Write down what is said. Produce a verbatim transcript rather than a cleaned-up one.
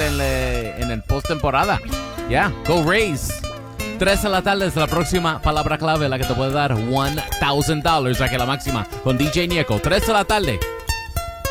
en, le- en el postemporada. Ya, yeah, go Rays. tres de la tarde es la próxima palabra clave, la que te puede dar one thousand dollars, o sea que la máxima, con D J Nieco. tres de la tarde.